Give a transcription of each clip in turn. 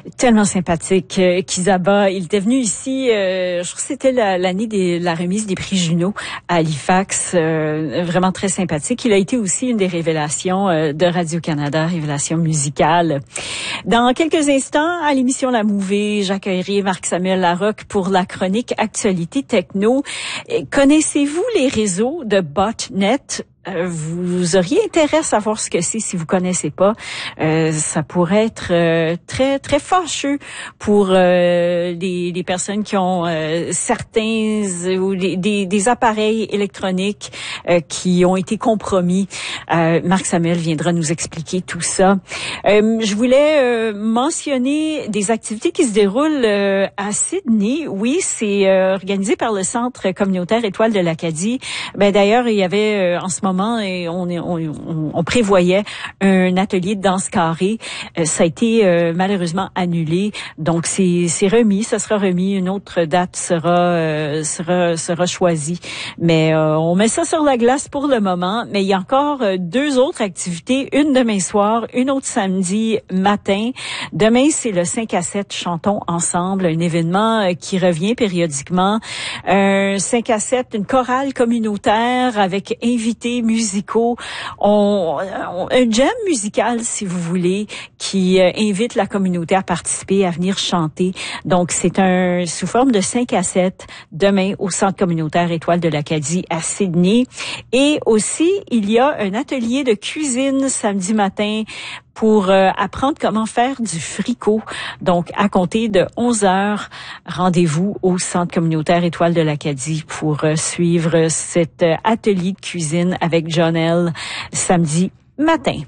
Tellement sympathique, Kizaba. Il était venu ici, je crois que c'était l'année de la remise des prix Juno à Halifax. Vraiment très sympathique. Il a été aussi une des révélations de Radio-Canada, révélation musicale. Dans quelques instants, à l'émission La Mouvée, j'accueillerai Marc-Samuel Larocque pour la chronique Actualité Techno. Connaissez-vous les réseaux de botnet? Vous auriez intérêt à savoir ce que c'est si vous connaissez pas. Ça pourrait être très très fâcheux pour les personnes qui ont certains ou des appareils électroniques qui ont été compromis. Marc Samuel viendra nous expliquer tout ça. Je voulais mentionner des activités qui se déroulent à Sydney. Oui, c'est organisé par le Centre communautaire Étoile de l'Acadie. D'ailleurs, il y avait en ce moment et on prévoyait un atelier de danse carrée. Ça a été malheureusement annulé. Donc c'est remis, ça sera remis. Une autre date sera choisie. Mais on met ça sur la glace pour le moment. Mais il y a encore 2 autres activités. Une demain soir, une autre samedi matin. Demain, c'est le 5 à 7 Chantons ensemble, un événement qui revient périodiquement. 5 à 7, une chorale communautaire avec invités musicaux. Un jam musical, si vous voulez, qui invite la communauté à participer, à venir chanter. Donc, c'est sous forme de 5 à 7, demain au Centre communautaire Étoile de l'Acadie à Sydney. Et aussi, il y a un atelier de cuisine samedi matin pour apprendre comment faire du fricot. Donc, à compter de 11h, rendez-vous au Centre communautaire Étoile de l'Acadie pour suivre cet atelier de cuisine avec Jonelle samedi matin.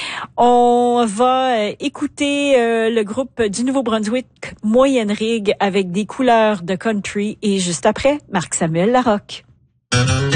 On va écouter le groupe du Nouveau-Brunswick, Moyenne Rigue, avec des couleurs de country. Et juste après, Marc-Samuel Larocque.